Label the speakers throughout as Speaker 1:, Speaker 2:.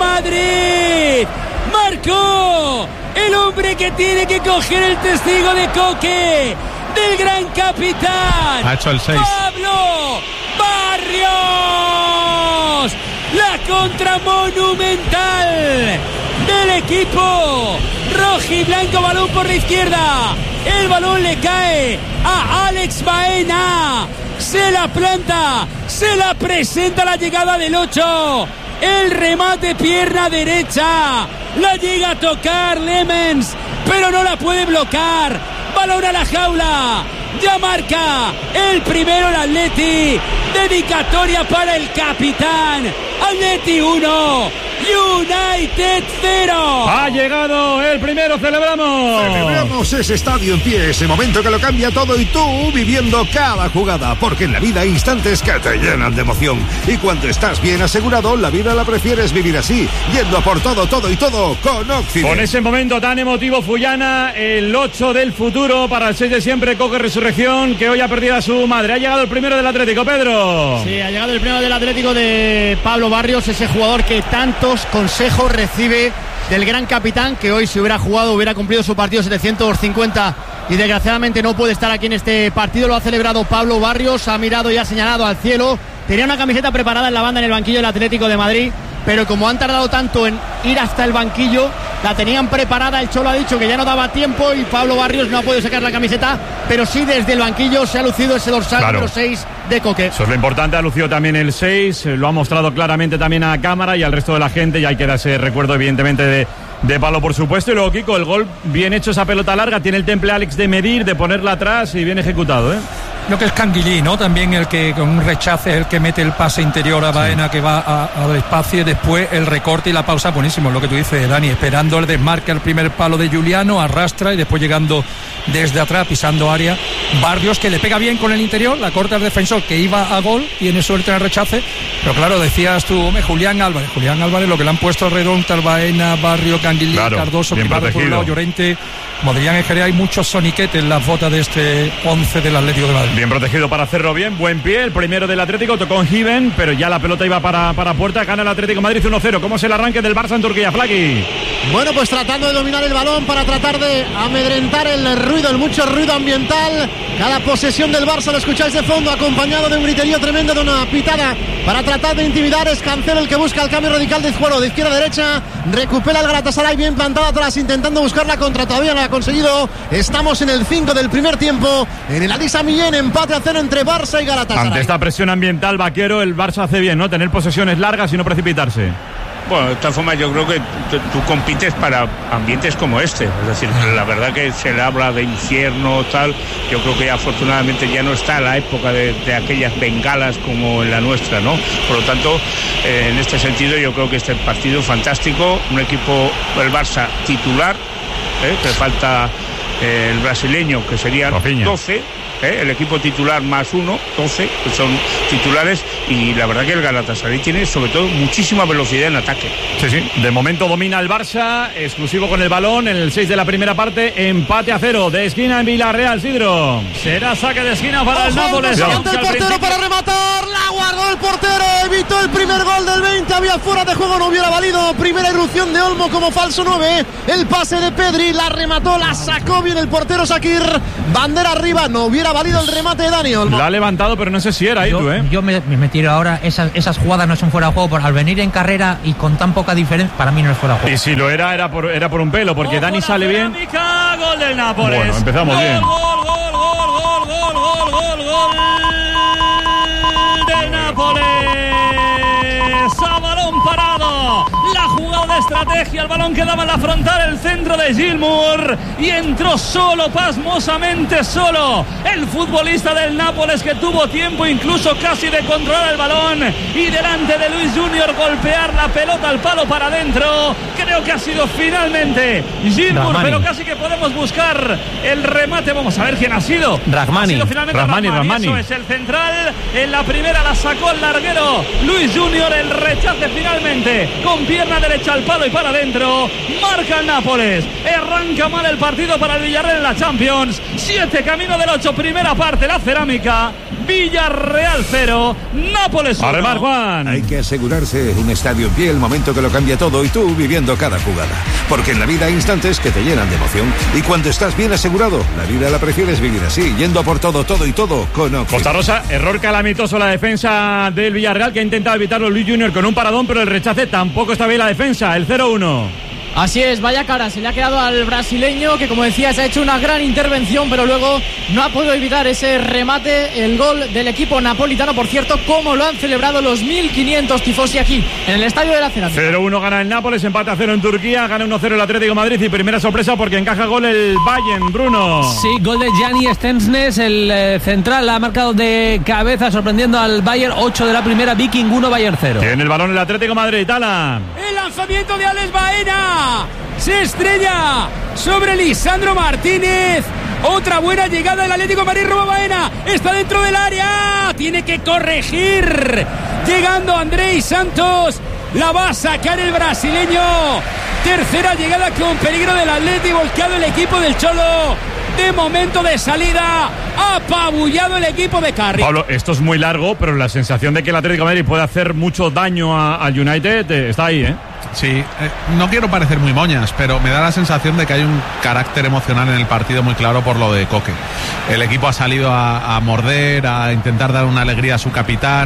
Speaker 1: Madrid. Marcó el hombre que tiene que coger el testigo de Coque del gran capitán.
Speaker 2: Ha hecho el 6.
Speaker 1: Pablo Barrios. La contra monumental del equipo rojiblanco. Balón por la izquierda. El balón le cae a Alex Baena. Se la planta, se la presenta la llegada del 8. El remate pierna derecha. La llega a tocar Lemens, pero no la puede bloquear. Balón a la jaula. Ya marca el primero el Atleti. Dedicatoria para el capitán. Atleti 1, United 0.
Speaker 3: Ha llegado el primero,
Speaker 4: Celebramos ese estadio en pie, ese momento que lo cambia todo y tú viviendo cada jugada, porque en la vida hay instantes que te llenan de emoción. Y cuando estás bien asegurado, la vida la prefieres vivir así, yendo a por todo y todo con Occident.
Speaker 3: Con ese momento tan emotivo, Fullana, el 8 del futuro para el 6 de siempre, Coque Resurrección, que hoy ha perdido a su madre. Ha llegado el primero del Atlético, Pedro.
Speaker 5: Sí, ha llegado el primero del Atlético de Pablo Barrios, ese jugador que tantos consejos recibe del gran capitán, que hoy si hubiera jugado hubiera cumplido su partido 750 y desgraciadamente no puede estar aquí en este partido. Lo ha celebrado Pablo Barrios, ha mirado y ha señalado al cielo. Tenía una camiseta preparada en la banda en el banquillo del Atlético de Madrid, pero como han tardado tanto en ir hasta el banquillo, la tenían preparada. El Cholo ha dicho que ya no daba tiempo y Pablo Barrios no ha podido sacar la camiseta, pero sí desde el banquillo se ha lucido ese dorsal número 6 de Coque.
Speaker 3: Eso es lo importante, ha lucido también el 6, lo ha mostrado claramente también a cámara y al resto de la gente, y ahí queda ese recuerdo evidentemente de Pablo, por supuesto. Y luego Kiko, el gol bien hecho, esa pelota larga, tiene el temple Alex de medir, de ponerla atrás y bien ejecutado,
Speaker 2: Lo que es Canguilí, ¿no? También el que con un rechace es el que mete el pase interior a Baena, que va al espacio, y después el recorte y la pausa, buenísimo, lo que tú dices, Dani, esperando el desmarque al primer palo de Juliano, arrastra y después llegando desde atrás, pisando área. Barrios, que le pega bien con el interior, la corta al defensor, que iba a gol, tiene suerte en el rechace, pero claro, decías tú, Julián Álvarez, lo que le han puesto alrededor, Baena, Barrio, Canguilí, Cardoso, Privado por un lado, Llorente, como dirían en Jerez, hay muchos soniquetes en las botas de este 11 del Atlético de Madrid.
Speaker 3: Bien protegido para hacerlo bien, buen pie, el primero del Atlético, tocó en Given, pero ya la pelota iba para puerta, gana el Atlético de Madrid 1-0. ¿Cómo es el arranque del Barça en Turquía, Flaki?
Speaker 5: Bueno, pues tratando de dominar el balón para tratar de amedrentar el ruido, el mucho ruido ambiental. Cada posesión del Barça lo escucháis de fondo, acompañado de un griterío tremendo, de una pitada para tratar de intimidar. Es Cancelo el que busca el cambio radical de juego de izquierda a derecha, recupera el Galatasaray bien plantado atrás, intentando buscar la contra, todavía no lo ha conseguido. Estamos en el 5 del primer tiempo, en el Alisa Millén, empate a 0 entre Barça y Galatasaray.
Speaker 3: Ante esta presión ambiental, Vaquero, el Barça hace bien, ¿no? Tener posesiones largas y no precipitarse.
Speaker 6: Bueno, de todas formas yo creo que tú compites para ambientes como este, es decir, la verdad que se le habla de infierno, tal, yo creo que afortunadamente ya no está la época de aquellas bengalas como en la nuestra, ¿no? Por lo tanto, en este sentido yo creo que este partido es fantástico, un equipo, el Barça titular, que falta el brasileño, que serían 12, el equipo titular más 1, 12, que son titulares, y la verdad que el Galatasaray tiene sobre todo muchísima velocidad en ataque.
Speaker 3: Sí, de momento domina el Barça, exclusivo con el balón en el 6 de la primera parte, empate a 0, de esquina en Villarreal, Sidro. Será saque de esquina para el Nápoles.
Speaker 5: Ante el portero para rematar, la guardó el portero, evitó el primer gol del 20, había fuera de juego, no hubiera valido. Primera irrupción de Olmo como falso 9, el pase de Pedri, la remató, la sacó bien el portero Shakir, bandera arriba, no hubiera valido el remate de Dani Olmo.
Speaker 3: La ha levantado, pero no sé si era
Speaker 7: yo me tiro ahora, esas jugadas no son fuera de juego, al venir en carrera y con tan poca diferencia, para mí no es fuera de juego.
Speaker 3: Y si lo era por un pelo, porque Dani sale bien.
Speaker 1: Gol del Nápoles.
Speaker 3: Bueno, empezamos bien.
Speaker 1: Gol del Nápoles. A balón parado. La jugada de estrategia, el balón quedaba en la frontal, el centro de Gilmour, y entró solo, pasmosamente solo, el futbolista del Nápoles, que tuvo tiempo incluso casi de controlar el balón y delante de Luis Junior golpear la pelota al palo para adentro. Creo que ha sido finalmente Gilmour, pero casi que podemos buscar el remate. Vamos a ver quién ha sido.
Speaker 2: Rahmani.
Speaker 1: Eso es el central. En la primera la sacó el larguero Luis Junior, el rechace finalmente con pierna derecha al palo y para adentro. Marca el Nápoles. Arranca mal el partido para el Villarreal en la Champions. 7 camino del 8, primera parte, la Cerámica.
Speaker 8: Villarreal 0, Nápoles 1.
Speaker 3: Además, Juan.
Speaker 4: Hay que asegurarse un estadio en pie, el momento que lo cambia todo y tú viviendo cada jugada. Porque en la vida hay instantes que te llenan de emoción y cuando estás bien asegurado, la vida la prefieres vivir así, yendo a por todo y todo con Octip.
Speaker 3: Costa Rosa, error calamitoso la defensa del Villarreal, que ha intentado evitarlo Luis Junior con un paradón, pero el rechace tampoco está bien la defensa, el 0-1.
Speaker 5: Así es, vaya cara, se le ha quedado al brasileño que, como decías, ha hecho una gran intervención, pero luego no ha podido evitar ese remate, el gol del equipo napolitano. Por cierto, como lo han celebrado los 1.500 tifosi aquí en el Estadio de la Cerámica.
Speaker 3: 0-1 gana el Nápoles, empate a 0 en Turquía, gana 1-0 el Atlético de Madrid y primera sorpresa porque encaja gol el Bayern, Bruno.
Speaker 1: Sí, gol de Gianni Stensnes, el central ha marcado de cabeza sorprendiendo al Bayern. 8 de la primera, Viking 1, Bayern 0.
Speaker 3: Tiene el balón el Atlético de Madrid, Tala.
Speaker 1: El lanzamiento de Alex Baena se estrella sobre Lisandro Martínez. Otra buena llegada del Atlético de Madrid. Roba Baena, está dentro del área, tiene que corregir. Llegando Andrei Santos, la va a sacar el brasileño. Tercera llegada con peligro del Atlético, volcado el equipo del Cholo. De momento de salida, apabullado el equipo de Carri.
Speaker 3: Pablo, esto es muy largo, pero la sensación de que el Atlético de Madrid puede hacer mucho daño al United está ahí, ¿eh?
Speaker 9: Sí, no quiero parecer muy moñas, pero me da la sensación de que hay un carácter emocional en el partido muy claro por lo de Coque. El equipo ha salido a morder, a intentar dar una alegría a su capitán,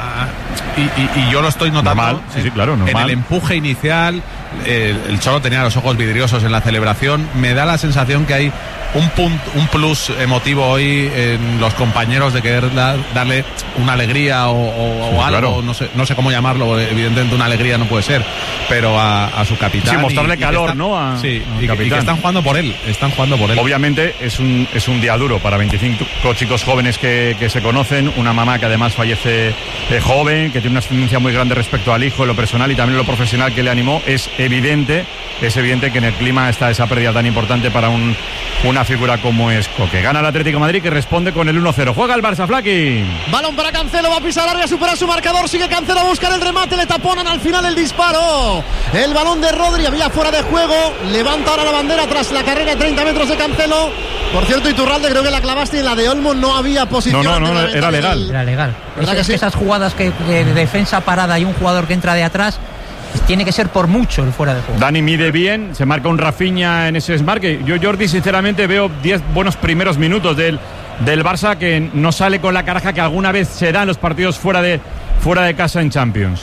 Speaker 9: y yo lo estoy notando.
Speaker 3: Normal, sí, claro, normal.
Speaker 9: En el empuje inicial, el Cholo tenía los ojos vidriosos en la celebración. Me da la sensación que hay un plus emotivo hoy en los compañeros de querer darle una alegría o algo, claro. no sé cómo llamarlo, evidentemente una alegría no puede ser, pero a su capitán.
Speaker 3: Sí, mostrarle calor, ¿no?
Speaker 9: Sí, y que están jugando por él,
Speaker 3: Obviamente es un día duro para 25 chicos jóvenes que se conocen, una mamá que además fallece joven, que tiene una ascendencia muy grande respecto al hijo, en lo personal y también en lo profesional que le animó. Es evidente que en el clima está esa pérdida tan importante para una figura como es Coque. Gana el Atlético de Madrid, que responde con el 1-0. Juega el Barça, Flaki.
Speaker 5: Balón para Cancelo, va a pisar área, supera su marcador, sigue Cancelo a buscar el remate, le taponan al final el disparo. El balón de Rodri había fuera de juego, levanta ahora la bandera tras la carrera de 30 metros de Cancelo. Por cierto, Iturralde, creo que la clavaste y en la de Olmo no había posición.
Speaker 3: No, era legal.
Speaker 7: Era legal.
Speaker 5: ¿Verdad que sí?
Speaker 7: Esas jugadas que de defensa parada y un jugador que entra de atrás, tiene que ser por mucho el fuera de juego.
Speaker 3: Dani mide bien, se marca un Rafinha en ese desmarque. Yo, Jordi, sinceramente veo 10 buenos primeros minutos del Barça, que no sale con la caraja que alguna vez se da en los partidos fuera de casa en Champions.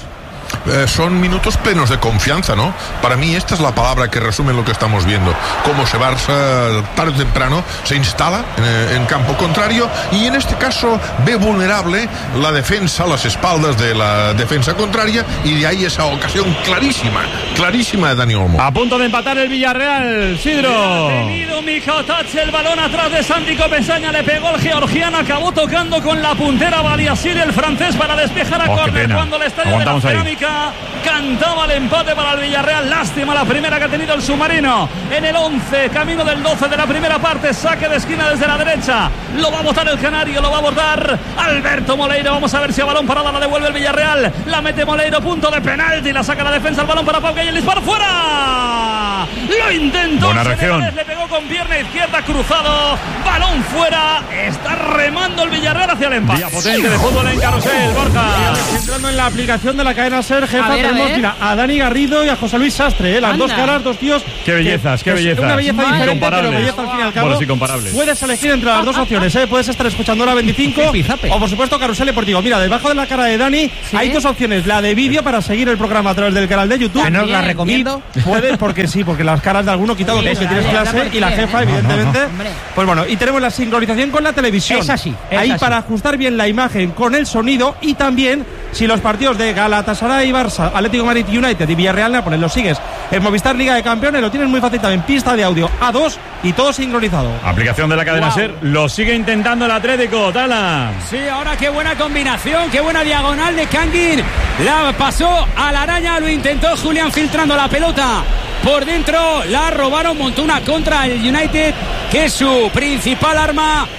Speaker 10: Son minutos plenos de confianza, ¿no? Para mí esta es la palabra que resume lo que estamos viendo. Cómo ese Barça tarde o temprano se instala en campo contrario y en este caso ve vulnerable la defensa, las espaldas de la defensa contraria, y de ahí esa ocasión clarísima de Dani Olmo.
Speaker 3: A punto de empatar el Villarreal, Sidro.
Speaker 8: Ha tenido Mijatovic el balón atrás de Santi Copesaña, le pegó el georgiano, acabó tocando con la puntera Baliasir, el francés, para despejar a córner cuando el estadio de la Cerámica cantaba el empate para el Villarreal. Lástima la primera que ha tenido el submarino en el 11, camino del 12 de la primera parte. Saque de esquina desde la derecha, lo va a botar el canario, lo va a botar Alberto Moleiro. Vamos a ver si a balón parada la devuelve el Villarreal, la mete Moleiro, punto de penalti, la saca la defensa, el balón para Pau, y el disparo fuera. Lo intentó,
Speaker 3: buena reacción,
Speaker 8: le pegó con pierna izquierda, cruzado, balón fuera. Está remando el Villarreal hacia el empate.
Speaker 3: Día potente de fútbol en Carrusel, Borja.
Speaker 11: Entrando en la aplicación de la cadena SER, jefa, tenemos a Dani Garrido y a José Luis Sastre, las dos caras, dos tíos.
Speaker 3: Qué bellezas, qué bellezas.
Speaker 11: Una belleza diferente, pero belleza al fin y al cabo.
Speaker 3: Bueno, sí, comparables.
Speaker 11: Puedes elegir entre las dos opciones, puedes estar escuchando la 25 o, por supuesto, Carrusel Deportivo. Mira, debajo de la cara de Dani hay dos opciones, la de vídeo para seguir el programa a través del canal de YouTube.
Speaker 7: Que no os la recomiendo.
Speaker 11: Puedes, porque las caras de alguno quitado que tienes clase, y la jefa, evidentemente. Pues bueno, y tenemos la sincronización con la televisión.
Speaker 7: Es así.
Speaker 11: Ahí para ajustar bien la imagen con el sonido, y también si los partidos de Galatasaray, Barça, Atlético de Madrid, United y Villarreal Nápoles los sigues en Movistar Liga de Campeones, lo tienes muy fácil también, pista de audio A2 y todo sincronizado.
Speaker 3: Aplicación de la cadena SER, lo sigue intentando el Atlético, Tala.
Speaker 1: Sí, ahora qué buena combinación, qué buena diagonal de Kangin, la pasó a la araña, lo intentó Julián filtrando la pelota por dentro, la robaron, montó una contra el United, que es su principal arma.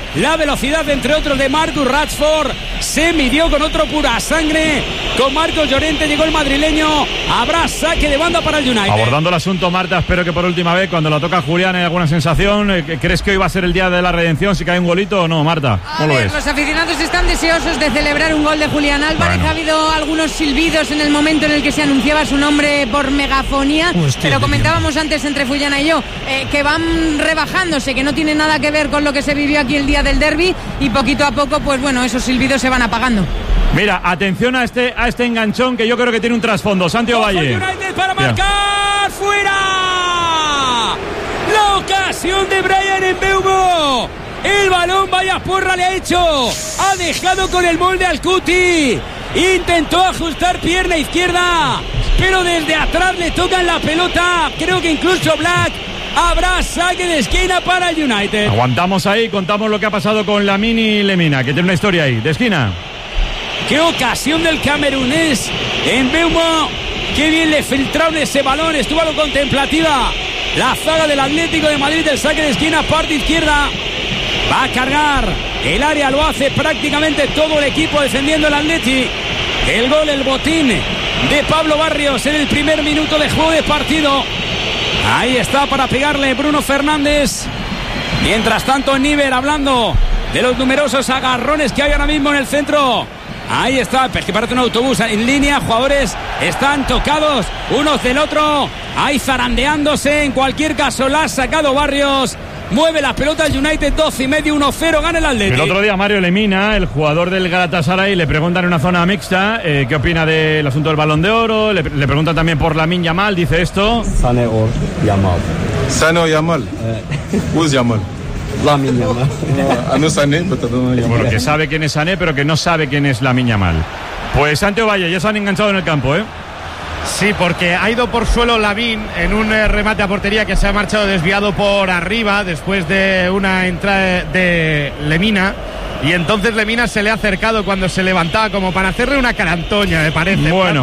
Speaker 1: la velocidad, entre otros, de Marcus Rashford. Se midió con otro pura sangre, con Marcos Llorente. Llegó el madrileño. Habrá saque de banda para el United.
Speaker 3: Abordando el asunto, Marta, espero que por última vez, cuando la toca Julián, ¿hay alguna sensación? ¿Crees que hoy va a ser el día de la redención si cae un golito o no, Marta? ¿Cómo lo ves?
Speaker 12: Los aficionados están deseosos de celebrar un gol de Julián Álvarez. Bueno. Ha habido algunos silbidos en el momento en el que se anunciaba su nombre por megafonía, pero comentábamos antes entre Fullana y yo que van rebajándose, que no tiene nada que ver con lo que se vivió aquí el día del derbi, y poquito a poco, pues bueno, esos silbidos se van apagando.
Speaker 3: Mira, atención a este enganchón que yo creo que tiene un trasfondo. Santiago Valle.
Speaker 1: United para marcar. ¡Fuera! La ocasión de Bryan Mbeumo. El balón, vaya porra le ha hecho. Ha dejado con el molde al Cuti. Intentó ajustar pierna izquierda, pero desde atrás le tocan la pelota. Creo que incluso Black. Habrá saque de esquina para el United.
Speaker 3: Aguantamos ahí, contamos lo que ha pasado con Lamine Lemina, que tiene una historia ahí, de esquina.
Speaker 1: Qué ocasión del camerunés Mbeumo. Qué bien le filtraron ese balón. Estuvo algo contemplativa la zaga del Atlético de Madrid. El saque de esquina, parte izquierda. Va a cargar el área, lo hace prácticamente todo el equipo defendiendo el Atleti. El gol, el botín de Pablo Barrios en el primer minuto de juego de partido. Ahí está para pegarle Bruno Fernández. Mientras tanto, Níver hablando de los numerosos agarrones que hay ahora mismo en el centro. Ahí está, que parece un autobús en línea. Jugadores están tocados unos del otro. Ahí zarandeándose. En cualquier caso, la ha sacado Barrios. Mueve la pelota el United, 12,5, 1-0, gana el Atlético.
Speaker 3: El otro día Mario Lemina, el jugador del Galatasaray, le preguntan en una zona mixta qué opina del asunto del Balón de Oro. Le preguntan también por Lamine Yamal, dice esto.
Speaker 13: Sané o Yamal.
Speaker 14: Sané o Yamal. Who's Yamal?
Speaker 13: Lamine Yamal.
Speaker 14: No Sané, pero no Yamal.
Speaker 3: Bueno, que sabe quién es Sané, pero que no sabe quién es Lamine Yamal. Pues Santiago Valle, ya se han enganchado en el campo, ¿eh?
Speaker 5: Sí, porque ha ido por suelo Lamine en un remate a portería que se ha marchado desviado por arriba después de una entrada de Lemina, y entonces Lemina se le ha acercado cuando se levantaba como para hacerle una carantoña, me parece.
Speaker 3: Bueno,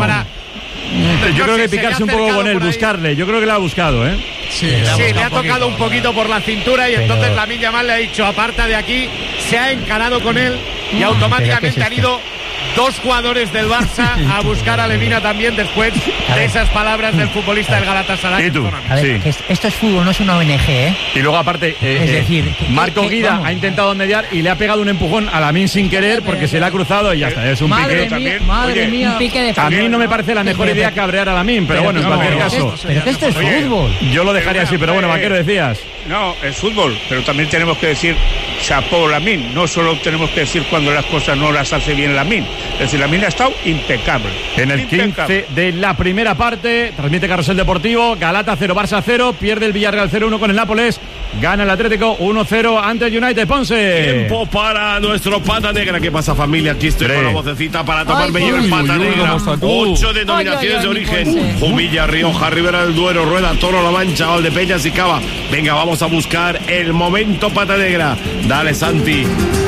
Speaker 3: yo creo que picarse un poco con él, buscarle. Yo creo que la ha buscado, ¿eh?
Speaker 5: Sí, le ha tocado un poquito por la cintura, y entonces Lamine Yamal le ha dicho aparta de aquí, se ha encarado con él y automáticamente han ido dos jugadores del Barça a buscar a Lemina también después de esas palabras del futbolista del Galatasaray.
Speaker 3: ¿Y tú?
Speaker 7: A ver, sí. Esto es fútbol, no es una ONG, ¿eh?
Speaker 3: Y luego aparte,
Speaker 7: es decir,
Speaker 3: Marco Guida ha intentado mediar y le ha pegado un empujón a Lamine sin querer porque se le ha cruzado y ya está. Es un pique.
Speaker 7: Madre mía. Un pique de
Speaker 3: a mí no me parece la mejor idea cabrear a Lamine, pero bueno, en cualquier caso.
Speaker 7: Pero que esto es fútbol.
Speaker 3: Yo lo dejaría así, pero bueno, Vaquero, decías.
Speaker 6: No, es fútbol, pero también tenemos que decir chapó Lamine. No solo tenemos que decir cuando las cosas no las hace bien Lamine. Es decir, Lamine ha estado impecable.
Speaker 3: En el 15 de la primera parte, transmite Carrusel Deportivo, Galata 0, Barça 0, pierde el Villarreal 0-1 con el Nápoles, gana el Atlético 1-0 ante el United. Ponce.
Speaker 15: Tiempo para nuestro Pata Negra. ¿Qué pasa, familia? Aquí estoy con la vocecita para taparme yo el Pata Negra. 8 denominaciones de origen: Jumilla, Rioja, Ribera del Duero, Rueda, Toro, La Mancha, Valdepeñas y Cava. Venga, vamos a buscar el momento Pata Negra. Dale, Santi.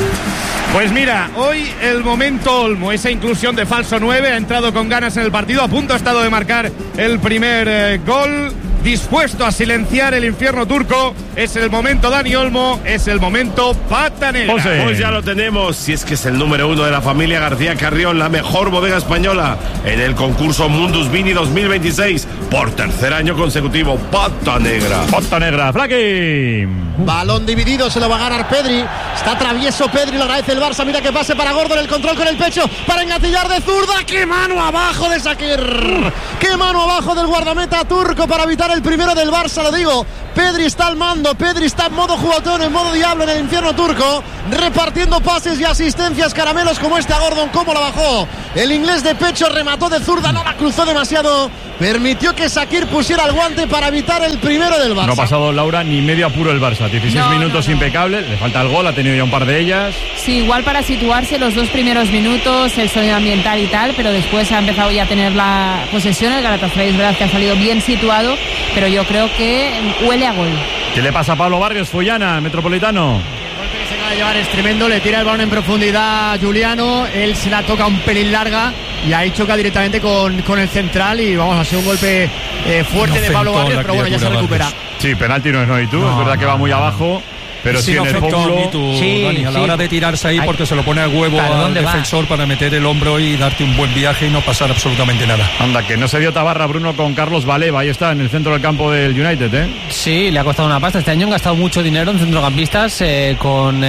Speaker 5: Pues mira, hoy el momento Olmo, esa inclusión de falso 9, ha entrado con ganas en el partido, a punto ha estado de marcar el primer gol, dispuesto a silenciar el infierno turco. Es el momento Dani Olmo, es el momento Pata Negra.
Speaker 15: Pues ya lo tenemos, si es que es el número 1 de la familia García Carrión, la mejor bodega española en el concurso Mundus Vini 2026, por tercer año consecutivo. Pata Negra.
Speaker 3: Pata Negra, Flaqui.
Speaker 5: Balón dividido, se lo va a ganar Pedri. Está travieso Pedri, lo agradece el Barça. Mira que pase para Gordon, el control con el pecho para engatillar de zurda. ¡Qué mano abajo de Shakir! ¡Qué mano abajo del guardameta turco para evitar el primero del Barça! Lo digo, Pedri está al mando, Pedri está en modo jugador, en modo diablo en el infierno turco, repartiendo pases y asistencias, caramelos como este a Gordon. ¿Cómo la bajó? El inglés de pecho remató de zurda, no la cruzó demasiado, permitió que Shakir pusiera el guante para evitar el primero del Barça.
Speaker 3: No ha pasado, Laura, ni medio apuro el Barça. 16 minutos impecable, le falta el gol, ha tenido ya un par de ellas.
Speaker 12: Sí, igual para situarse los dos primeros minutos, el sonido ambiental y tal, pero después ha empezado ya a tener la posesión. El Galatasaray es verdad que ha salido bien situado, pero yo creo que huele a gol.
Speaker 3: ¿Qué le pasa a Pablo Barrios, Fullana, Metropolitano?
Speaker 5: El golpe que se acaba de llevar es tremendo, le tira el balón en profundidad a Juliano, él se la toca un pelín larga y ahí choca directamente con el central, y vamos a hacer un golpe fuerte de Pablo Barrios, pero bueno, ya se recupera.
Speaker 3: Sí, penalti no es, ¿no? Y tú, es verdad que va muy abajo. Pero si en el pómulo,
Speaker 2: Dani, a la hora de tirarse ahí, porque se lo pone a huevo al defensor para meter el hombro y darte un buen viaje y no pasar absolutamente nada.
Speaker 3: Anda, que no se dio tabarra, Bruno, con Carlos Baleba. Ahí está, en el centro del campo del United, ¿eh?
Speaker 16: Sí, le ha costado una pasta. Este año han gastado mucho dinero en centrocampistas, con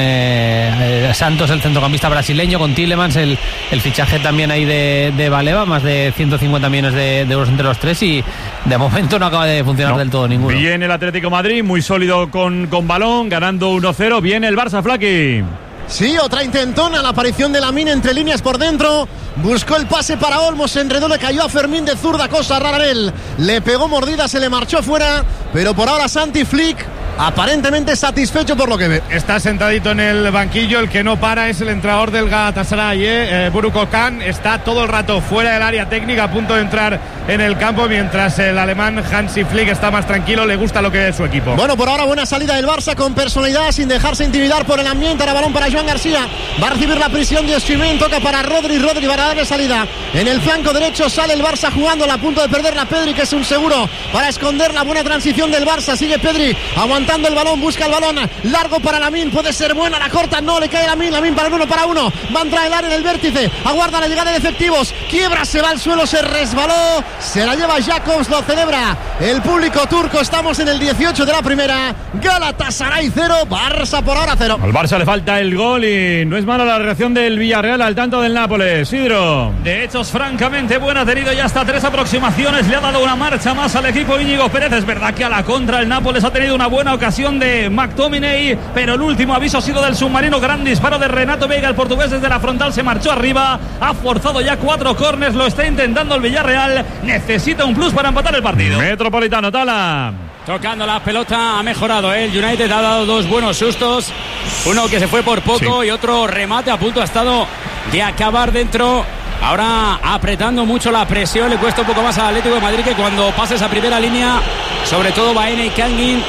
Speaker 16: Santos, el centrocampista brasileño, con Tielemans, el fichaje también ahí de Baleba, más de 150 millones de euros entre los tres, y de momento no acaba de funcionar del todo ninguno.
Speaker 3: Viene el Atlético Madrid, muy sólido con balón, ganando 1-0. Viene el Barça, Flaki.
Speaker 5: Sí, otra intentona, la aparición de Lamine entre líneas por dentro. Buscó el pase para Olmos, se enredó, le cayó a Fermín de zurda, cosa rara en él. Le pegó mordida, se le marchó fuera. Pero por ahora Santi Flick aparentemente satisfecho por lo que ve.
Speaker 17: Está sentadito en el banquillo. El que no para es el entrenador del Galatasaray, Buruk Okan. Está todo el rato fuera del área técnica, a punto de entrar en el campo, mientras el alemán Hansi Flick está más tranquilo, le gusta lo que es su equipo.
Speaker 5: Bueno, por ahora buena salida del Barça, con personalidad, sin dejarse intimidar por el ambiente. Ahora balón para Joan García, va a recibir la prisión de Osimhen, toca para Rodri para darle salida. En el flanco derecho sale el Barça jugándola, a punto de perderla Pedri, que es un seguro para esconder la buena transición del Barça. Sigue Pedri aguantando el balón, busca el balón largo para Lamine, puede ser buena, la corta, no, le cae Lamine para el 1 para 1, va a entrar el área en el vértice, aguarda la llegada de efectivos, quiebra, se va al suelo, se resbaló, se la lleva Jacobs, lo celebra el público turco. Estamos en el 18 de la primera. Galatasaray 0, Barça por ahora 0.
Speaker 3: Al Barça le falta el gol y no es mala la reacción del Villarreal al tanto del Nápoles. Isidro.
Speaker 8: De hecho, es francamente buena, ha tenido ya hasta 3 aproximaciones, le ha dado una marcha más al equipo Íñigo Pérez. Es verdad que a la contra el Nápoles ha tenido una buena ocasión de McTominay, pero el último aviso ha sido del submarino. Gran disparo de Renato Veiga, el portugués desde la frontal se marchó arriba, ha forzado ya 4 córners, lo está intentando el Villarreal, necesita un plus para empatar el partido.
Speaker 3: Metropolitano, Tala.
Speaker 1: Tocando la pelota, ha mejorado el United, ha dado 2 buenos sustos, uno que se fue por poco, sí, y otro remate a punto ha estado de acabar dentro. Ahora apretando mucho la presión, le cuesta un poco más al Atlético de Madrid, que cuando pasa esa primera línea, sobre todo Baena y Kangin,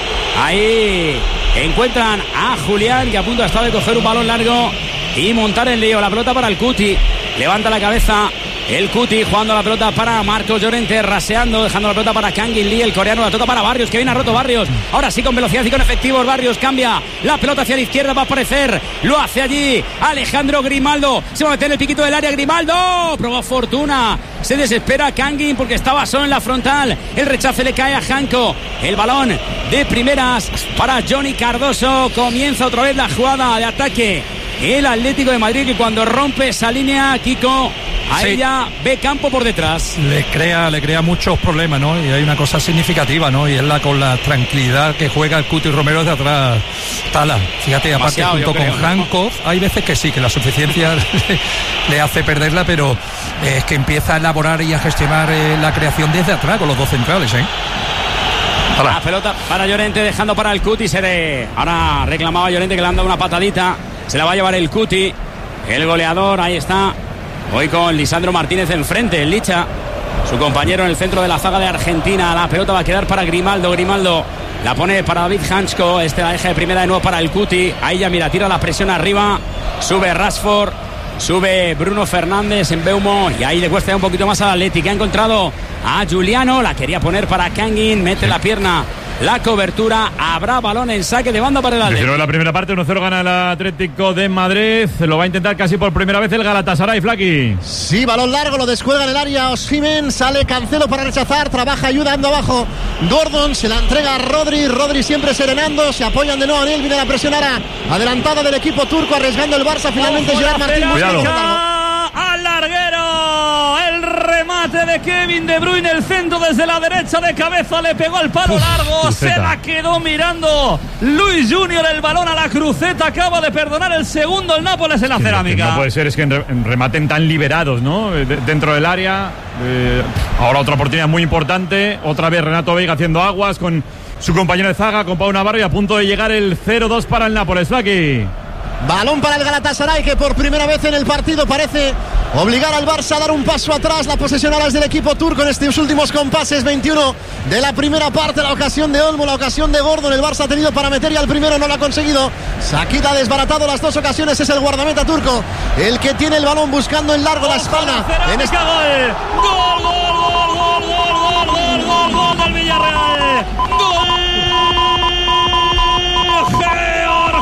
Speaker 1: ahí encuentran a Julián, que a punto ha estado de coger un balón largo y montar el lío. La pelota para el Cuti, levanta la cabeza el Cuti, jugando la pelota para Marcos Llorente, raseando, dejando la pelota para Kangin Lee, el coreano, la toca para Barrios, que viene a roto Barrios, ahora sí con velocidad y con efectivos. Barrios cambia la pelota hacia la izquierda, va a aparecer, lo hace allí Alejandro Grimaldo, se va a meter en el piquito del área, Grimaldo, probó fortuna, se desespera Kangin porque estaba solo en la frontal, el rechace le cae a Janko, el balón de primeras para Johnny Cardoso. Comienza otra vez la jugada de ataque el Atlético de Madrid, que cuando rompe esa línea, Kiko, a ella ve campo por detrás. Le crea muchos problemas, ¿no? Y hay una cosa significativa, ¿no? Y es con la tranquilidad que juega el Cuti Romero de atrás. Tala, fíjate, aparte junto con Jankov, hay veces que sí, que la suficiencia le hace perderla, pero es que empieza a elaborar y a gestionar la creación desde atrás con los dos centrales, ¿eh? La pelota para Llorente, dejando para el Cuti. Ahora reclamaba Llorente que le han dado una patadita. Se la va a llevar el Cuti, el goleador. Ahí está, hoy con Lisandro Martínez enfrente, el Licha, su compañero en el centro de la zaga de Argentina. La pelota va a quedar para Grimaldo. Grimaldo la pone para David Hansko. La deja de primera de nuevo para el Cuti. Ahí ya mira, tira la presión arriba. Sube Rashford, sube Bruno Fernández en Beumo, y ahí le cuesta un poquito más al Atleti, que ha encontrado a Giuliano. La quería poner para Kangin, mete la pierna, la cobertura, habrá balón en saque de banda para el Atlético. La primera parte 1-0 gana el Atlético de Madrid, lo va a intentar casi por primera vez el Galatasaray, Flaki.
Speaker 5: Sí, balón largo, lo descuelga en el área Osimhen, sale Cancelo para rechazar, trabaja ayudando abajo Gordon, se la entrega a Rodri siempre serenando, se apoyan de nuevo en él, viene la presión ahora adelantada del equipo turco, arriesgando el Barça, finalmente Gerard Martín.
Speaker 8: Al larguero, el remate de Kevin De Bruyne, el centro desde la derecha de cabeza, le pegó al palo largo, cruceta. Se la quedó mirando Luis Junior, el balón a la cruceta, acaba de perdonar el segundo el Nápoles en la cerámica.
Speaker 3: No puede ser, es que rematen tan liberados, ¿no? Dentro del área. Ahora otra oportunidad muy importante, otra vez Renato Veiga haciendo aguas con su compañero de zaga, con Pau Navarro, y a punto de llegar el 0-2 para el Nápoles. Flaki.
Speaker 5: Balón para el Galatasaray, que por primera vez en el partido parece obligar al Barça a dar un paso atrás. La posesión ahora es del equipo turco en estos últimos compases. 21 de la primera parte, la ocasión de Olmo, la ocasión de Gordon. El Barça ha tenido para meter y al primero no lo ha conseguido. Saquita ha desbaratado las dos ocasiones, es el guardameta turco el que tiene el balón buscando en largo la espalda.
Speaker 8: Gol del Villarreal. Gol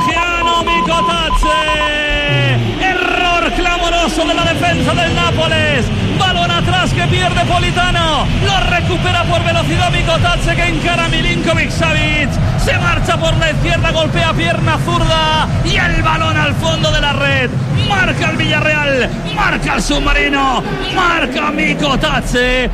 Speaker 8: goles. Balón atrás que pierde Politano. Lo recupera por velocidad Mikotatse, que encara a Milinkovic-Savic. Se marcha por la izquierda, golpea pierna zurda y el balón al fondo de la red. Marca el Villarreal, marca el submarino, marca Mikotatse.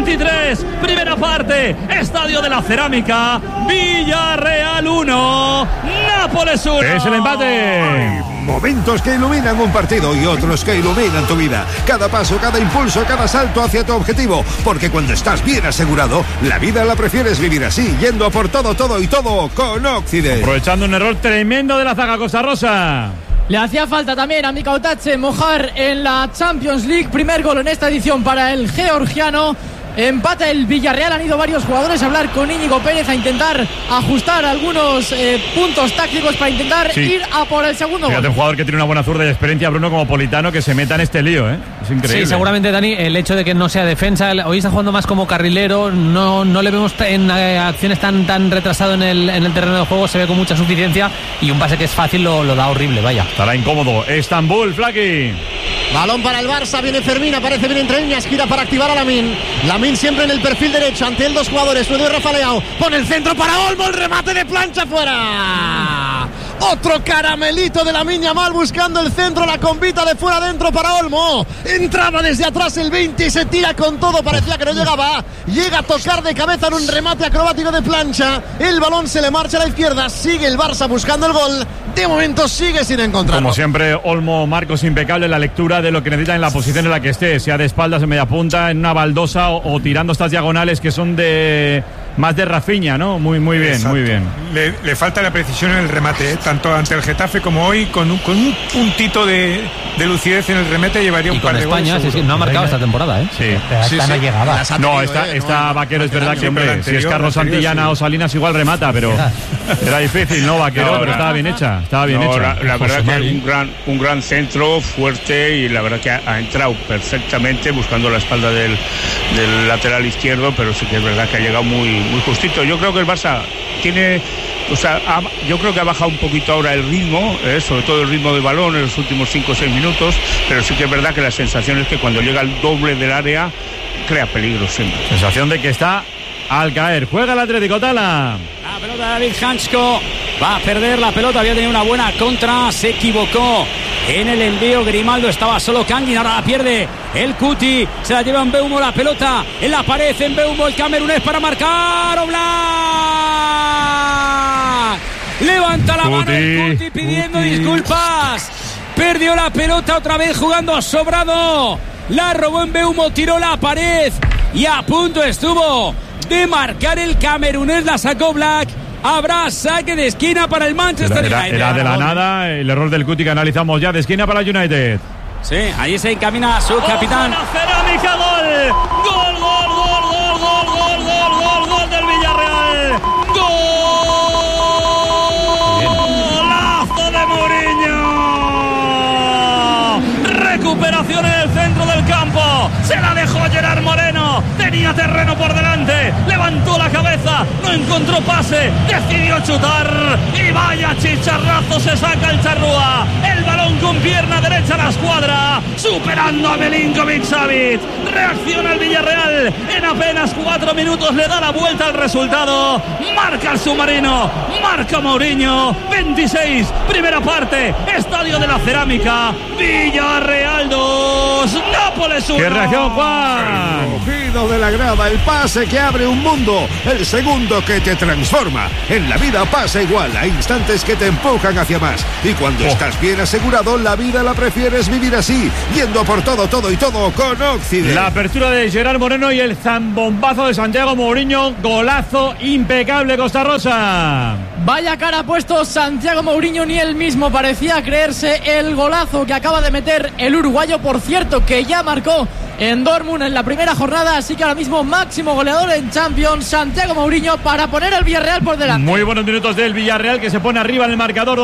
Speaker 8: 23, primera parte, Estadio de la Cerámica. Villarreal 1, Nápoles 1.
Speaker 3: Es el empate.
Speaker 4: Momentos que iluminan un partido y otros que iluminan tu vida. Cada paso, cada impulso, cada salto hacia tu objetivo. Porque cuando estás bien asegurado, la vida la prefieres vivir así, yendo a por todo, todo y todo con Occident.
Speaker 3: Aprovechando un error tremendo de la zaga costarrosa.
Speaker 18: Le hacía falta también a Mikotatse mojar en la Champions League. Primer gol en esta edición para el georgiano. Empata el Villarreal. Han ido varios jugadores a hablar con Íñigo Pérez, a intentar ajustar algunos puntos tácticos para intentar ir a por el segundo
Speaker 3: Fíjate,
Speaker 18: gol.
Speaker 3: un jugador que tiene una buena zurda y experiencia, Bruno, como Politano, que se meta en este lío, ¿eh? Es increíble.
Speaker 16: Sí, seguramente, Dani, el hecho de que no sea defensa, hoy está jugando más como carrilero, no le vemos en acciones tan retrasado en el terreno de juego, se ve con mucha suficiencia y un pase que es fácil lo da horrible, vaya.
Speaker 3: Estará incómodo. Estambul, Flaki.
Speaker 5: Balón para el Barça, viene Fermín, aparece bien entre líneas, gira para activar a Lamine siempre en el perfil derecho, ante él dos jugadores, Suedo y Rafa Leao, pone el centro para Olmo, el remate de plancha fuera. Otro caramelito de Lamine Yamal buscando el centro, la convita de fuera adentro para Olmo. Entraba desde atrás el 20 y se tira con todo, parecía que no llegaba. Llega a tocar de cabeza en un remate acrobático de plancha. El balón se le marcha a la izquierda, sigue el Barça buscando el gol. De momento sigue sin encontrarlo.
Speaker 3: Como siempre, Olmo, Marcos, impecable en la lectura de lo que necesita en la posición en la que esté, sea de espaldas, en media punta, en una baldosa o tirando estas diagonales que son más de Rafinha, ¿no? Muy bien, exacto. Muy bien.
Speaker 19: Le falta la precisión en el remate, tanto ante el Getafe como hoy, con un puntito de lucidez en el remate llevaría un par de goles.
Speaker 16: España, sí, no ha marcado esta temporada, ¿eh?
Speaker 3: Sí.
Speaker 16: Esta no llegaba.
Speaker 3: No, esta Vaquero es verdad que, hombre, si es Carlos Santillana o Salinas igual remata, pero era difícil, ¿no, Vaquero? Pero estaba bien hecha. Estaba bien hecha.
Speaker 6: La verdad que un gran centro, fuerte, y la verdad que ha entrado perfectamente buscando la espalda del lateral izquierdo, pero sí que es verdad que ha llegado muy justito. Yo creo que el Barça tiene, yo creo que ha bajado un poquito ahora el ritmo, sobre todo el ritmo del balón en los últimos 5 o 6 minutos, pero sí que es verdad que la sensación es que cuando llega al doble del área crea peligro siempre.
Speaker 3: Sensación de que está al caer. Juega el Atlético, Tala.
Speaker 1: La pelota de David Hansko va a perder la pelota, había tenido una buena contra, se equivocó en el envío, Grimaldo, estaba solo Kangin, ahora la pierde el Cuti, se la lleva en Mbeumo, la pelota en la pared, en Mbeumo, el camerunés para marcar, Oblak, levanta la mano el Cuti pidiendo disculpas, perdió la pelota otra vez jugando sobrado, la robó en Mbeumo, tiró la pared y a punto estuvo de marcar el camerunés, la sacó Black. Habrá saque de esquina para el Manchester United.
Speaker 3: Era de la nada el error del Cuti que analizamos ya, de esquina para el United.
Speaker 1: Sí, ahí se encamina su capitán.
Speaker 8: La Cerámica, gol del Villarreal. Golazo de Mourinho. Recuperación en el centro del campo. Se la dejó Gerard Moreno. Tenía terreno por delante. Levantó la cabeza. No encontró pase. Decidió chutar. Y vaya chicharrazo se saca el Charrúa. El balón con pierna derecha a la escuadra. Superando a Milinkovic-Savic. Reacciona el Villarreal. En apenas 4 minutos le da la vuelta al resultado. Marca el submarino. Marca Mourinho. 26. Primera parte. Estadio de la Cerámica. Villarreal 2. Nápoles 1.
Speaker 3: ¡Qué reacción, Juan!
Speaker 4: Cogido de la grada, el pase que abre un mundo, el segundo que te transforma. En la vida pasa igual, hay instantes que te empujan hacia más. Y cuando estás bien asegurado, la vida la prefieres vivir así, yendo por todo, todo y todo con Occident.
Speaker 3: La apertura de Gerard Moreno y el zambombazo de Santiago Mourinho, golazo impecable, Costa Rosa.
Speaker 18: Vaya cara ha puesto Santiago Mourinho, ni él mismo parecía creerse el golazo que acaba de meter el uruguayo, por cierto, que ya marcó en Dortmund en la primera jornada, así que ahora mismo máximo goleador en Champions, Santiago Mourinho, para poner al Villarreal por delante.
Speaker 3: Muy buenos minutos del Villarreal, que se pone arriba en el marcador.